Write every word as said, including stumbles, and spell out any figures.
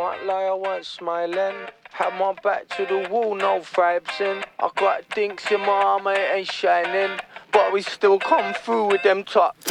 can't lie, I weren't smiling. Had my back to the wall, no vibes in. I got dinks in my arm, it ain't shining. But we still come through with them top